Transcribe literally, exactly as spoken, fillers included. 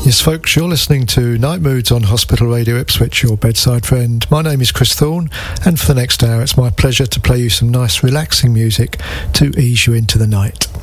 Yes, folks, you're listening to Night Moods on Hospital Radio Ipswich, your bedside friend. My name is Chris Thorne, and for the next hour, it's my pleasure to play you some nice, relaxing music to ease you into the night.